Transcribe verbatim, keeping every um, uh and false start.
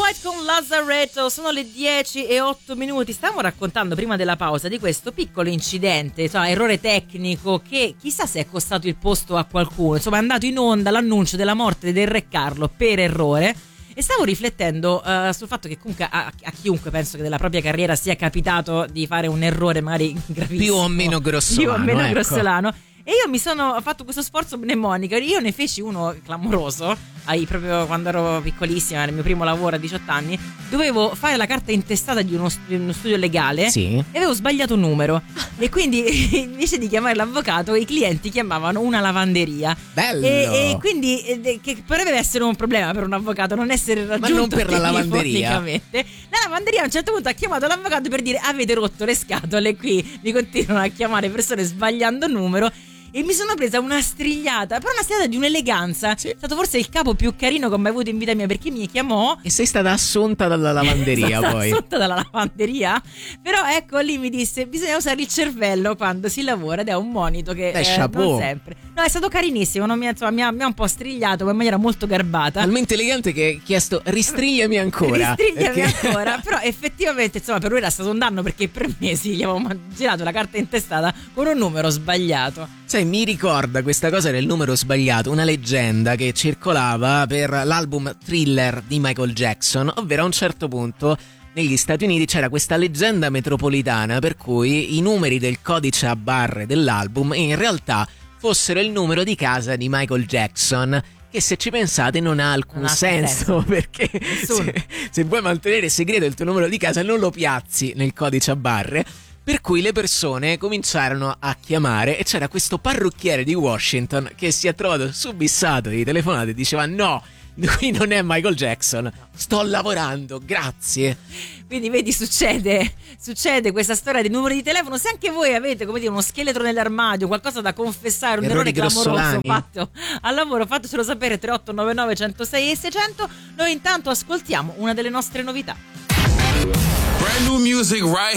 White con Lazaretto, sono le dieci e otto minuti. Stavamo raccontando prima della pausa di questo piccolo incidente, insomma, errore tecnico che chissà se è costato il posto a qualcuno. Insomma, è andato in onda l'annuncio della morte del re Carlo per errore. E stavo riflettendo uh, sul fatto che comunque a, a chiunque penso che della propria carriera sia capitato di fare un errore magari gravissimo, più o meno grossolano, più o meno ecco. grossolano. E io mi sono fatto questo sforzo mnemonico. Io ne feci uno clamoroso ai, proprio quando ero piccolissima, nel mio primo lavoro a diciotto anni. Dovevo fare la carta intestata di uno, di uno studio legale, sì. E avevo sbagliato un numero. E quindi invece di chiamare l'avvocato, i clienti chiamavano una lavanderia. Bello. E, e quindi eh, che potrebbe essere un problema per un avvocato non essere raggiunto, ma non per la lavanderia. La lavanderia a un certo punto ha chiamato l'avvocato per dire: avete rotto le scatole, qui mi continuano a chiamare persone sbagliando numero. E mi sono presa una strigliata, però una strigliata di un'eleganza. Sì. È stato forse il capo più carino che ho mai avuto in vita mia, perché mi chiamò. E sei stata assunta dalla lavanderia poi. Assunta dalla lavanderia. Però ecco, lì mi disse: bisogna usare il cervello quando si lavora, ed è un monito che eh, eh, non sempre. No, è stato carinissimo, non mi, insomma, mi, ha, mi ha un po' strigliato, ma in maniera molto garbata. Talmente elegante che hai chiesto: ristrigliami ancora. Ristrigliami perché... ancora. Però effettivamente, insomma, per lui era stato un danno, perché per mesi gli avevo girato la carta intestata con un numero sbagliato. Sai, mi ricorda questa cosa del numero sbagliato una leggenda che circolava per l'album Thriller di Michael Jackson, ovvero a un certo punto negli Stati Uniti c'era questa leggenda metropolitana per cui i numeri del codice a barre dell'album in realtà fossero il numero di casa di Michael Jackson, che se ci pensate non ha alcun non ha senso, senso, perché se, se vuoi mantenere segreto il tuo numero di casa non lo piazzi nel codice a barre. Per cui le persone cominciarono a chiamare e c'era questo parrucchiere di Washington che si è trovato subissato di telefonate e diceva: no, qui non è Michael Jackson, sto lavorando, grazie. Quindi vedi, succede succede questa storia dei numeri di telefono. Se anche voi avete, come dire, uno scheletro nell'armadio, qualcosa da confessare, un errori errore clamoroso grossolani fatto al lavoro, fatecelo sapere. Tre otto nove nove uno zero sei e seicento. Noi intanto ascoltiamo una delle nostre novità. Brand new music right